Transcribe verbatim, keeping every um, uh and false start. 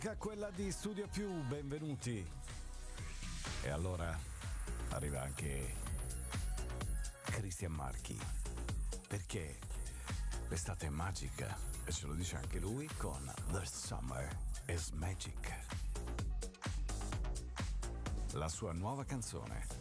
Quella di Studio Più, benvenuti. E allora arriva anche Cristian Marchi, perché l'estate è magica e ce lo dice anche lui con The Summer is Magic, la sua nuova canzone.